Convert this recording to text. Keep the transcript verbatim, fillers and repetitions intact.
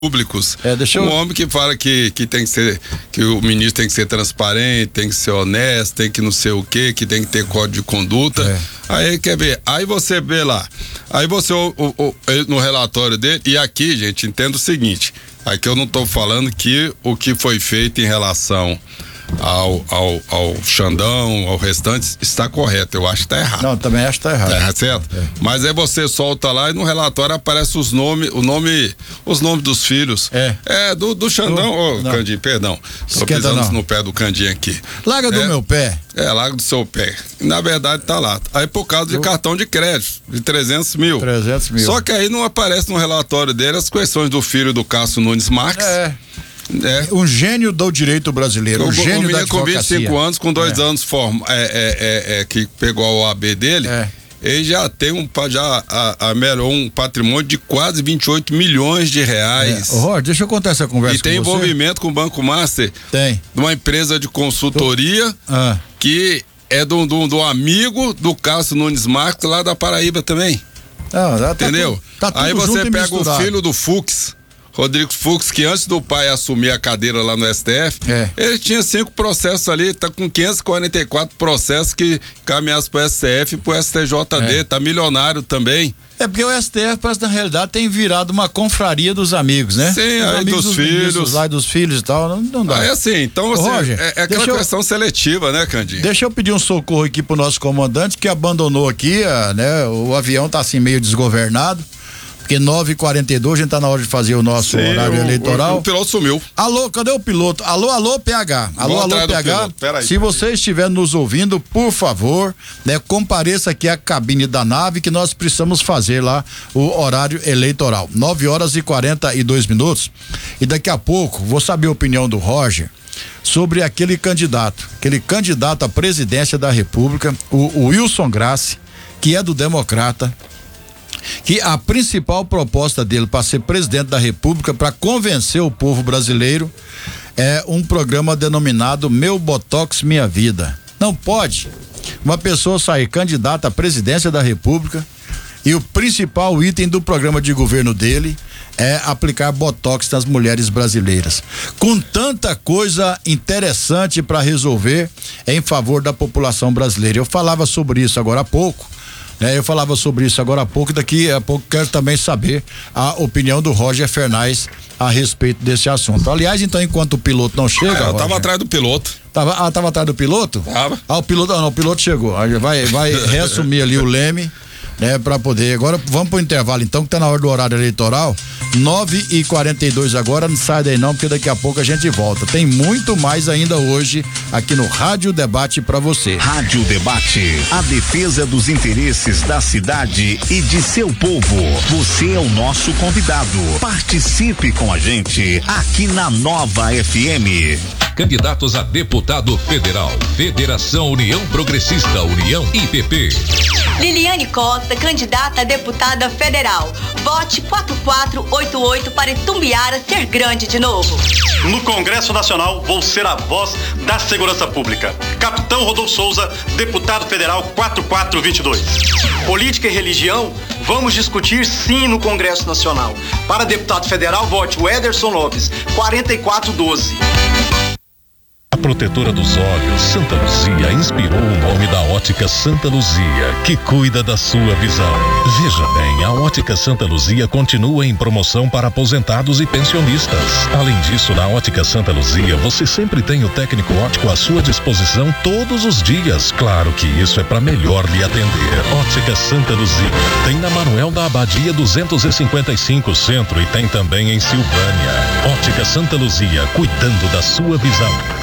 públicos. É, deixa eu... Um homem que fala que, que tem que ser, que o ministro tem que ser transparente, tem que ser honesto, tem que não sei o quê, que tem que ter código de conduta. É. Aí quer ver, aí você vê lá, aí você o, o, o, no relatório dele, e aqui, gente, entenda o seguinte, aqui eu não estou falando que o que foi feito em relação Ao, ao, ao Xandão, ao restante, está correto. Eu acho que está errado. Não, também acho que está errado. Tá certo? É. Mas aí você solta lá e no relatório aparece os nomes, o nome, os nomes dos filhos. É. É, do, do Xandão, ô, oh, Candinho, perdão. Estou pisando não. no pé do Candinho aqui. Larga é, do meu pé. É, larga do seu pé. Na verdade tá lá. Aí por causa de Eu... cartão de crédito, de trezentos mil. trezentos mil. Só que aí não aparece no relatório dele as questões do filho do Cássio Nunes Marques. É. É. Um gênio do direito brasileiro, um o gênio da advocacia. Com vinte e cinco anos, com dois é. anos form, é, é, é, é, que pegou a O A B dele, é. ele já tem um, já amelhorou um patrimônio de quase vinte e oito milhões de reais. É. Roger, deixa eu contar essa conversa e com tem você. envolvimento com o Banco Master. Tem. De uma empresa de consultoria ah. que é do, do, do amigo do Cássio Nunes Marques lá da Paraíba também. Ah, tá entendeu? Tudo, tá tudo Aí você pega misturado. o filho do Fux, Rodrigo Fux, que antes do pai assumir a cadeira lá no S T F, é. ele tinha cinco processos ali, tá com quinhentos e quarenta e quatro processos que caminharam pro S T F e pro S T J D, é. tá milionário também. É porque o S T F, parece, na realidade, tem virado uma confraria dos amigos, né? Sim, os aí dos, dos filhos. Lá dos filhos e tal, não, não dá. Aí assim, então você, Roger, é, é aquela questão eu, seletiva, né, Candinho? Deixa eu pedir um socorro aqui pro nosso comandante, que abandonou aqui, a, né? O avião tá assim meio desgovernado. Porque nove e quarenta e dois a gente tá na hora de fazer o nosso Sim, horário o, eleitoral. O, o piloto sumiu. Alô, cadê o piloto? Alô, alô, P H. Alô, Vou alô, P H. Se você estiver nos ouvindo, por favor, né, compareça aqui à cabine da nave que nós precisamos fazer lá o horário eleitoral. nove horas e quarenta e dois minutos. E daqui a pouco, vou saber a opinião do Roger sobre aquele candidato, aquele candidato à presidência da República, o, o Wilson Grassi, que é do Democrata, que a principal proposta dele para ser presidente da República, para convencer o povo brasileiro, é um programa denominado Meu Botox Minha Vida. Não pode uma pessoa sair candidata à presidência da República e o principal item do programa de governo dele é aplicar botox nas mulheres brasileiras, com tanta coisa interessante para resolver em favor da população brasileira. Eu falava sobre isso agora há pouco. É, eu falava sobre isso agora há pouco, daqui a pouco quero também saber a opinião do Roger Fernandes a respeito desse assunto. Aliás, então, enquanto o piloto não chega. É, eu Roger, tava atrás do piloto. Tava, ah, tava atrás do piloto? Tava. Ah, o piloto, não, o piloto chegou. Vai, vai reassumir ali o leme, né, pra poder. Agora vamos pro intervalo então, que tá na hora do horário eleitoral. nove e quarenta e dois agora, não sai daí não, porque daqui a pouco a gente volta. Tem muito mais ainda hoje aqui no Rádio Debate pra você. Rádio Debate, a defesa dos interesses da cidade e de seu povo. Você é o nosso convidado. Participe com a gente aqui na Nova F M. Candidatos a deputado federal. Federação União Progressista, União I P P. Liliane Costa, candidata a deputada federal. Vote quatro quatro oito oito para Itumbiara ser grande de novo. No Congresso Nacional, vou ser a voz da segurança pública. Capitão Rodolfo Souza, deputado federal quatro quatro dois dois. Política e religião, vamos discutir sim no Congresso Nacional. Para deputado federal, vote o Ederson Lopes, quarenta e quatro doze. A protetora dos olhos, Santa Luzia, inspirou o nome da Ótica Santa Luzia, que cuida da sua visão. Veja bem, a Ótica Santa Luzia continua em promoção para aposentados e pensionistas. Além disso, na Ótica Santa Luzia, você sempre tem o técnico óptico à sua disposição todos os dias. Claro que isso é para melhor lhe atender. Ótica Santa Luzia. Tem na Manuel da Abadia duzentos e cinquenta e cinco Centro e tem também em Silvânia. Ótica Santa Luzia, cuidando da sua visão.